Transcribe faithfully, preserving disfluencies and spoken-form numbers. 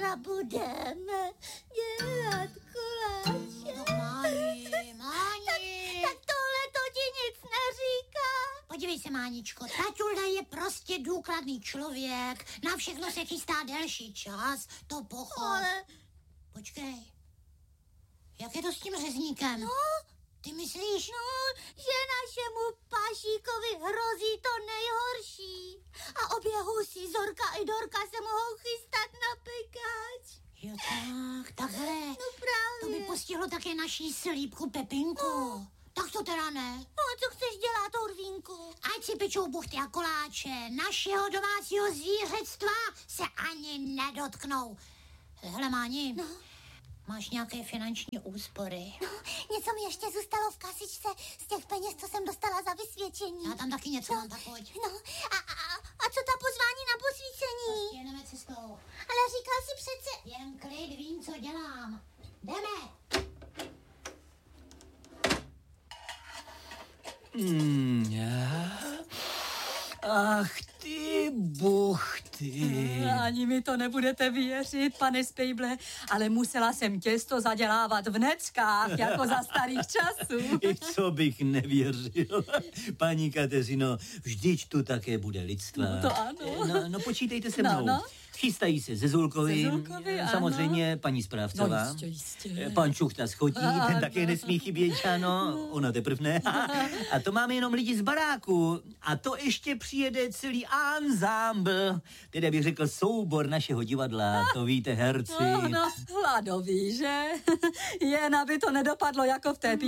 zítra budeme dělat koláče. No, Máni, Máni. Tak, tak tohle to ti nic neříká. Podívej se, Máničko, tatulda je prostě důkladný člověk. Na všechno se chystá delší čas, to pochop. Ale... Počkej, jak je to s tím řezníkem? No, ty myslíš? No, že našemu Pašíkovi hrozí to nejhorší. A obě husí, Zorka i Dorka, se mohou chystat na pekáč. Jo tak, takhle. No právě. To by postihlo také naší slípku Pepinku. No. Tak to teda ne. No a co chceš dělat, Orvínku? Ať si pečou buchty a koláče. Našeho domácího zvířectva se ani nedotknou. Hele, Máni, no. Máš nějaké finanční úspory? No, něco mi ještě zůstalo v kasičce z těch peněz, co jsem dostala za vysvědčení. Já tam taky něco no, mám, tak pojď. No, a, a, a co ta pozvání na posvícení? Prostě jedeme cestou. Ale říkal si přece... Jen klid, vím, co dělám. Jdeme. Mm, já... Ach ty buchty. Ani mi to nebudete věřit, pane Spejble, ale musela jsem těsto zadělávat v neckách, jako za starých časů. I co bych nevěřil. Paní Kateřino, vždyť tu také bude lidstva. No to ano. No, no počítejte se No, mnou. no. Chystají se ze Zulkovi, Ze Zulkovi, samozřejmě ano. paní správcová. No jistě, jistě. Pan Čuchta schotí, Ano. ten také nesmí chybět, ano, ona teprv ne. A to máme jenom lidi z baráku. A to ještě přijede celý ansámbl, teda bych řekl soubor našeho divadla, to víte, herci. No, no, hladový, že? Jen aby to nedopadlo jako v té